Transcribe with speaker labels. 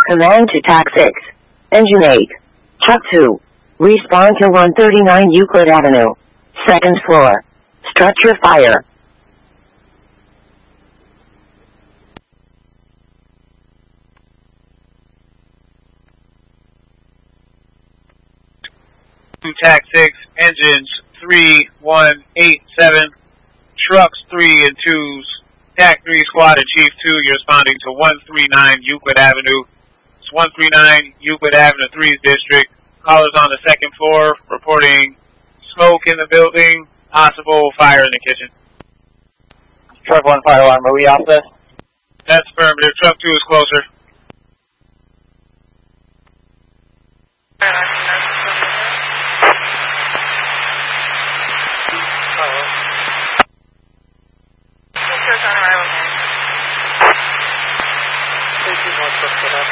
Speaker 1: Command to TAC 6. Engine 8. Truck 2. Respond to 139 Euclid Avenue. Second floor. Structure fire.
Speaker 2: TAC 6, engines 3, 1, 8, 7, trucks 3 and 2s, TAC 3 squad and Chief 2, you're responding to 139 Euclid Avenue. It's 139 Euclid Avenue 3's district. Callers on the second floor reporting smoke in the building, possible fire in the kitchen.
Speaker 3: Truck 1 fire alarm, are we off this?
Speaker 2: That's affirmative. Truck 2 is closer.
Speaker 4: On arrival.